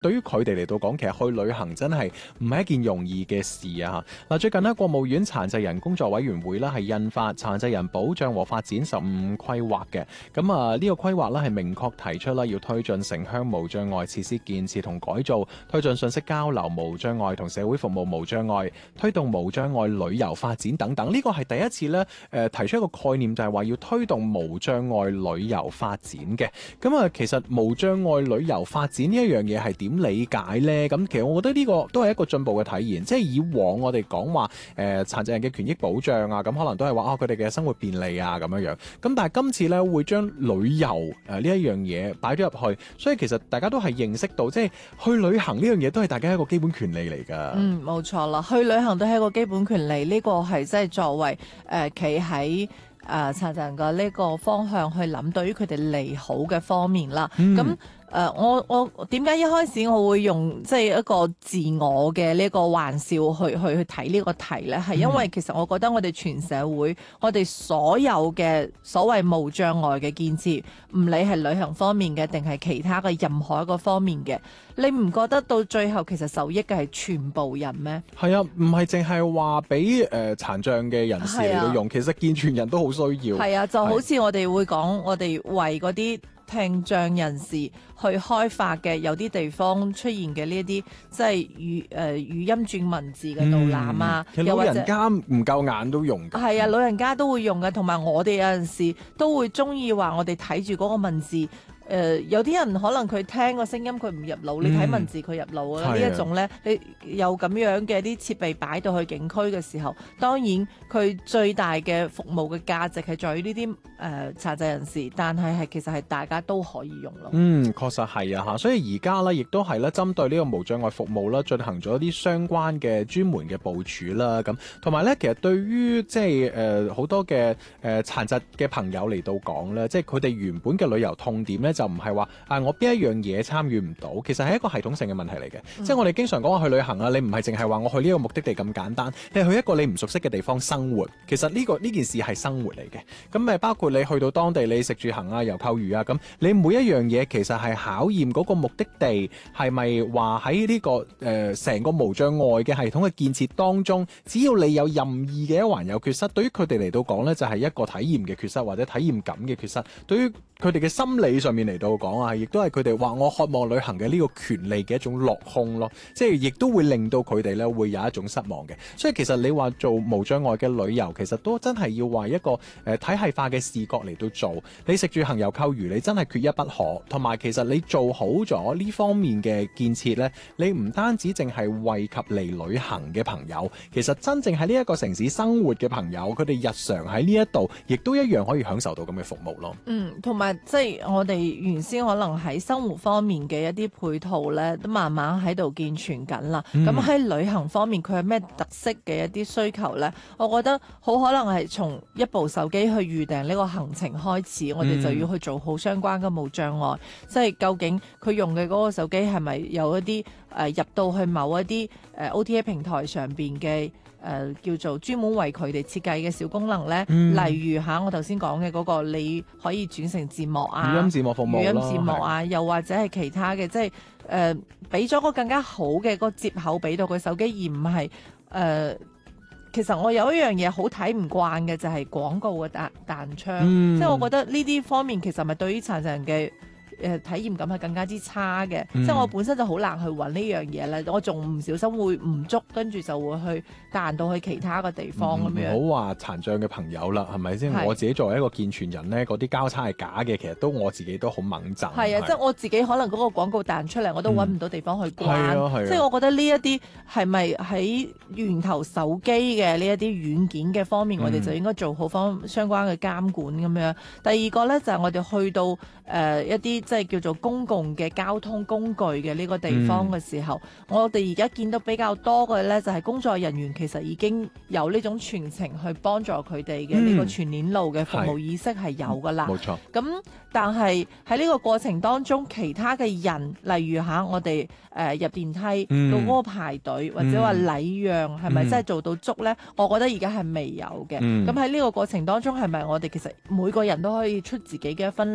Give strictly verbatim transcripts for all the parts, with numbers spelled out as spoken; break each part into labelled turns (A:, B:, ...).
A: 對於佢哋嚟到講，其實去旅行真係唔係一件容易嘅事啊！嗱，最近呢，國務院殘疾人工作委員會呢係印發殘疾人保障和發展十五規劃嘅。咁啊，呢個規劃呢係明確提出啦，要推進城鄉無障礙設施建設同改造，推進信息交流無障礙同社會服務無障礙，推動無障礙旅遊發展等等。呢個係第一次呢，誒提出一個概念，就係話要推動無障礙旅遊發展嘅。咁啊，其實無障礙旅遊發展呢一樣嘢係點理解呢？咁其實我覺得呢個都係一個進步嘅體現，即係以往我哋講話誒殘疾人嘅權益保障啊，咁可能都係話啊佢哋嘅生活便利啊咁樣樣。咁但係今次呢，會將旅遊誒呢一樣嘢擺咗入去，所以其實大家都係認識到，即係去旅行呢樣嘢都係大家一個基本權利嚟㗎。
B: 嗯，冇錯啦，去旅行都係一個基本權利，呢、這個係即係作為誒企喺誒殘疾人嘅呢個方向去諗，對於佢哋利好嘅方面啦。咁、嗯誒、呃，我我點解一開始我會用即係一個自我嘅呢個玩笑去去去睇呢個題咧？係因為其實我覺得我哋全社會，我哋所有嘅所謂無障礙嘅建設，唔理係旅行方面嘅定係其他嘅任何一個方面嘅，你唔覺得到最後其實受益嘅係全部人咩？
A: 係啊，唔係淨係話俾誒殘障嘅人士嚟到用，其實健全人都好需要。
B: 係啊，就好似我哋會講，我哋為嗰啲聽障人士去開發嘅有啲地方出現嘅呢一啲，即係語誒、呃、語音轉文字嘅導覽啊，
A: 嗯、
B: 又或者
A: 老人家唔夠眼都用㗎。
B: 係啊，老人家都會用嘅，同埋我哋有陣時都會中意話我哋睇住嗰個文字。誒、呃、有啲人可能佢聽個聲音佢唔入腦，嗯、你睇文字佢入腦啊！呢一種咧，你有咁樣嘅啲設備擺到去景區嘅時候，當然佢最大嘅服務嘅價值係在於呢啲誒殘疾人士，但係係其實係大家都可以用咯。
A: 嗯，確實係啊嚇，所以而家咧亦都係咧針對呢個無障礙服務啦，進行咗一啲相關嘅專門嘅部署啦，咁同埋咧，其實對於即係誒好多嘅誒、呃、殘疾嘅朋友嚟到講咧，即係佢哋原本嘅旅遊痛點咧。就唔係話啊，我邊一樣嘢參與唔到，其實係一個系統性嘅問題嚟嘅。嗯、即係我哋經常講話去旅行啊，你唔係淨係話我去呢個目的地咁簡單，你去一個你唔熟悉嘅地方生活，其實呢、呢個呢件事係生活嚟嘅。咁誒包括你去到當地，你食住行啊、遊購娛啊，咁你每一樣嘢其實係考驗嗰個目的地係咪話喺呢個誒成、呃、個無障礙嘅系統嘅建設當中，只要你有任意嘅一環有缺失，對於佢哋嚟到講呢，就係、是、一個體驗嘅缺失或者體驗感嘅缺失。對於佢哋嘅心理上面嚟到講啊，亦都係佢哋話我渴望旅行嘅呢個權利嘅一種落空咯，即係亦都會令到佢哋咧會有一種失望嘅。所以其實你話做無障礙嘅旅遊，其實都真係要話一個誒、呃、體系化嘅視覺嚟到做。你食住行遊購娛，你真係缺一不可。同埋其實你做好咗呢方面嘅建設咧，你唔單止淨係惠及嚟旅行嘅朋友，其實真正喺呢一個城市生活嘅朋友，佢哋日常喺呢一度，亦都一樣可以享受到咁嘅服務咯。
B: 嗯，同埋。即係我哋原先可能喺生活方面嘅一啲配套咧，都慢慢喺度健全緊啦。咁喺、嗯、旅行方面，佢係咩特色嘅一啲需求咧？我覺得好可能係從一部手機去預訂呢個行程開始，我哋就要去做好相關嘅無障礙。嗯、即係究竟佢用嘅嗰個手機係咪有一啲誒、呃、入到去某一啲誒、呃、O T A 平台上邊嘅？誒、呃、叫做專門為佢哋設計嘅小功能咧，嗯、例如嚇我頭先講嘅嗰個，你可以轉成字幕啊，
A: 語音字幕服務，
B: 語音字幕啊，又或者係其他嘅，即係誒俾咗個更加好嘅個接口俾到佢手機，而唔係誒。其實我有一樣嘢好睇唔慣嘅就係、是、廣告嘅彈彈窗，嗯、即係我覺得呢啲方面其實咪對於殘疾人嘅。誒體驗感係更加之差嘅，嗯、即係我本身就好難去揾呢樣嘢咧，我仲唔小心會唔捉，跟住就會去彈到去其他嘅地方咁樣。
A: 唔好話殘障嘅朋友啦，係咪先？
B: 是
A: 我自己作為一個健全人咧，嗰啲交叉係假嘅，其實都我自己都好猛震。
B: 係啊，即係我自己可能嗰個廣告彈出嚟，我都揾唔到地方去關。
A: 嗯啊啊、
B: 即係我覺得呢一啲係咪喺源頭手機嘅呢一啲軟件嘅方面，嗯、我哋就應該做好方相關嘅監管咁樣。第二個咧就係、是、我哋去到誒、呃、一啲即係叫做公共嘅交通工具嘅呢個地方嘅時候，嗯、我哋而家見到比較多嘅咧，就係工作人員其實已經有呢種全程去幫助佢哋嘅呢個全鏈路嘅服務意識係有噶啦。冇錯。咁但係喺呢個過程當中，其他嘅人，例如吓我哋誒、呃、入電梯、嗯、到嗰個排隊或者話禮讓，係咪真係做到足咧？嗯、我覺得而家係未有嘅。咁喺呢個過程當中，係咪我哋其實每個人都可以出自己嘅一分力？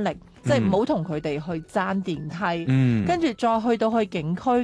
B: 即係唔好同佢哋去爭電梯。
A: 嗯，
B: 跟住再去到去景區